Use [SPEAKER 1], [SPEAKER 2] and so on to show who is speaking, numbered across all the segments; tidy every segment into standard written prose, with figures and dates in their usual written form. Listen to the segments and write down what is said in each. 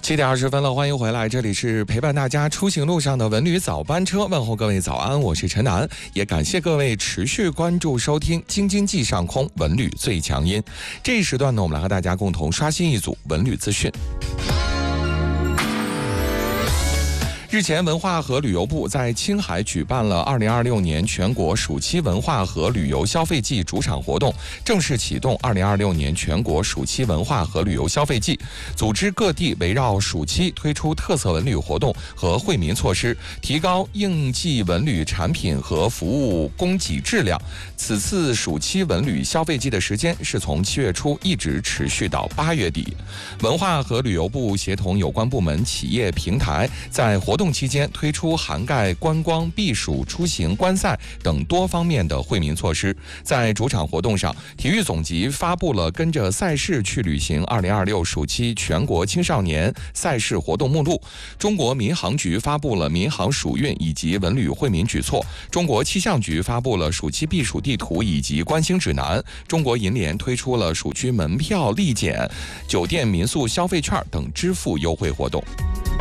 [SPEAKER 1] 7:20了，欢迎回来，这里是陪伴大家出行路上的文旅早班车，问候各位早安，我是陈楠，也感谢各位持续关注收听京津冀上空文旅最强音。这一时段呢，我们来和大家共同刷新一组文旅资讯。日前，文化和旅游部在青海举办了2026年全国暑期文化和旅游消费季主场活动，正式启动2026年全国暑期文化和旅游消费季，组织各地围绕暑期推出特色文旅活动和惠民措施，提高应季文旅产品和服务供给质量。此次暑期文旅消费季的时间是从7月初一直持续到8月底。文化和旅游部协同有关部门、企业、平台，在活动期间推出涵盖观光、避暑、出行、观赛等多方面的惠民措施。在主场活动上，体育总局发布了跟着赛事去旅行2026暑期全国青少年赛事活动目录，中国民航局发布了民航暑运以及文旅惠民举措，中国气象局发布了暑期避暑地图以及观星指南，中国银联推出了暑期门票立减、酒店民宿消费券等支付优惠活动。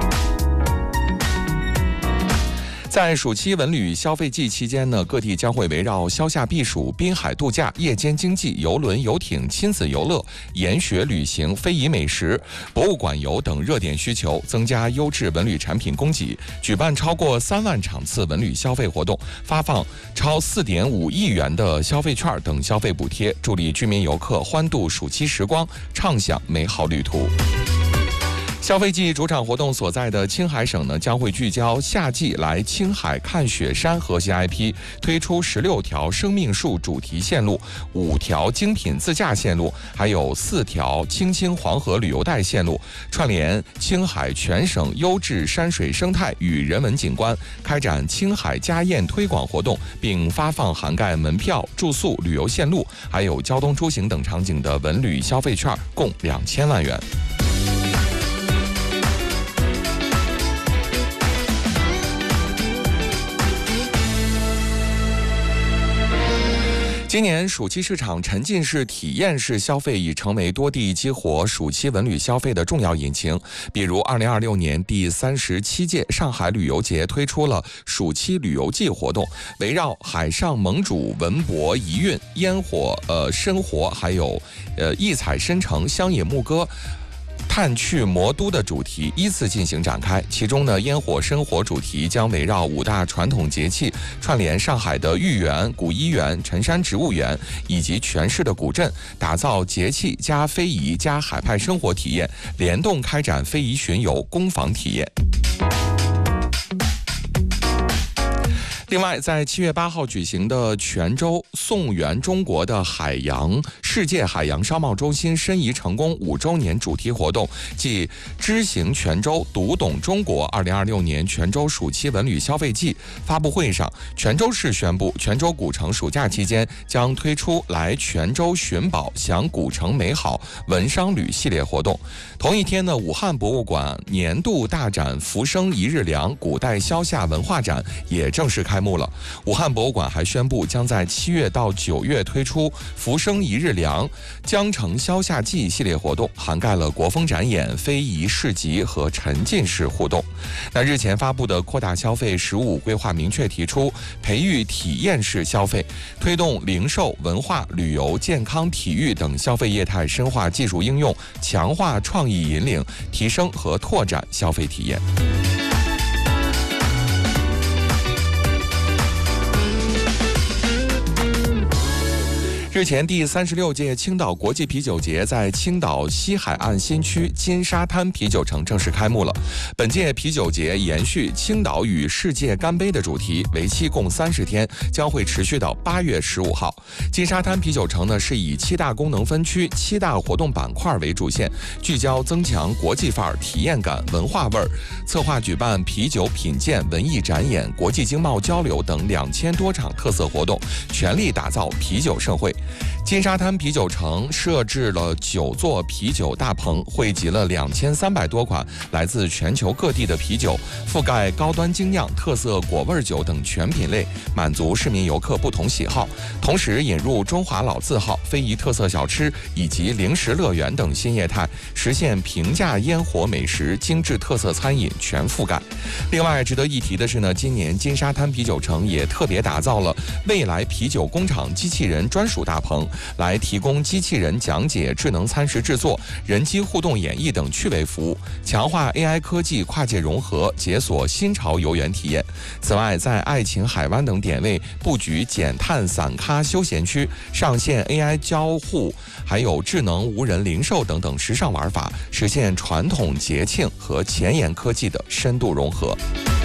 [SPEAKER 1] 在暑期文旅消费季期间呢，各地将会围绕消夏避暑、滨海度假、夜间经济、邮轮、游艇、亲子游乐、研学旅行、非遗美食、博物馆游等热点需求，增加优质文旅产品供给，举办超过3万场次文旅消费活动，发放超4.5亿元的消费券等消费补贴，助力居民游客欢度暑期时光，畅享美好旅途。消费季主场活动所在的青海省呢，将会聚焦夏季来青海看雪山核心 IP， 推出16条生命树主题线路、5条精品自驾线路，还有4条青青黄河旅游带线路，串联青海全省优质山水生态与人文景观，开展青海家宴推广活动，并发放涵盖门票、住宿、旅游线路，还有交通出行等场景的文旅消费券，共2000万元。今年暑期市场沉浸式、体验式消费已成为多地激活暑期文旅消费的重要引擎。比如2026年第37届上海旅游节推出了暑期旅游季活动，围绕海上盟主、文博、遗韵、烟火、生活，还有异彩深城、乡野牧歌、探去魔都的主题依次进行展开，其中呢，烟火生活主题将围绕5大传统节气，串联上海的豫园、古一园、辰山植物园以及全市的古镇，打造节气加非遗加海派生活体验，联动开展非遗巡游、工坊体验。另外，在7月8号举行的泉州宋源中国的世界海洋商贸中心申遗成功5周年主题活动暨知行泉州、读懂中国2026年泉州暑期文旅消费季发布会上，泉州市宣布，泉州古城暑假期间将推出来泉州寻宝、享古城美好文商旅系列活动。同一天呢，武汉博物馆年度大展浮生一日凉古代消夏文化展也正式开幕了。武汉博物馆还宣布，将在7月到9月推出浮生一日凉江城消夏季系列活动，涵盖了国风展演、非遗市集和沉浸式互动。那日前发布的扩大消费15规划明确提出，培育体验式消费，推动零售、文化、旅游、健康、体育等消费业态深化技术应用，强化创意引领，提升和拓展消费体验。日前，第36届青岛国际啤酒节在青岛西海岸新区金沙滩啤酒城正式开幕了。本届啤酒节延续青岛与世界干杯的主题，为期共30天，将会持续到8月15号。金沙滩啤酒城呢，是以7大功能分区、7大活动板块为主线，聚焦增强国际范儿、体验感、文化味儿，策划举办啤酒品鉴、文艺展演、国际经贸交流等2000多场特色活动，全力打造啤酒盛会。 金沙滩啤酒城设置了9座啤酒大棚，汇集了2300多款来自全球各地的啤酒，覆盖高端精酿、特色果味酒等全品类，满足市民游客不同喜好。同时引入中华老字号、非遗特色小吃以及零食乐园等新业态，实现平价烟火美食、精致特色餐饮全覆盖。另外值得一提的是呢，今年金沙滩啤酒城也特别打造了未来啤酒工厂机器人专属大棚，来提供机器人讲解、智能餐食制作、人机互动演绎等趣味服务，强化 AI 科技跨界融合，解锁新潮游园体验。此外，在爱琴海湾等点位布局减碳散咖休闲区，上线 AI 交互，还有智能无人零售等等时尚玩法，实现传统节庆和前沿科技的深度融合。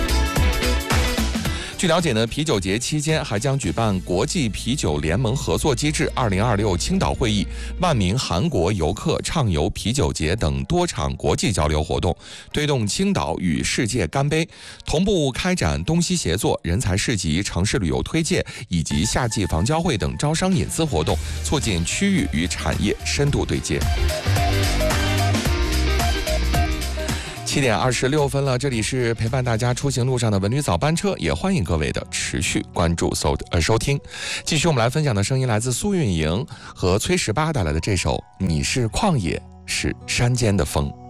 [SPEAKER 1] 据了解呢，啤酒节期间还将举办国际啤酒联盟合作机制2026青岛会议、万名韩国游客畅游啤酒节等多场国际交流活动，推动青岛与世界干杯，同步开展东西协作、人才市集、城市旅游推荐以及夏季房交会等招商引资活动，促进区域与产业深度对接。7点26分了，这里是陪伴大家出行路上的文旅早班车，也欢迎各位的持续关注收听。继续我们来分享的声音来自苏运莹和崔十八带来的这首《你是旷野，是山间的风》。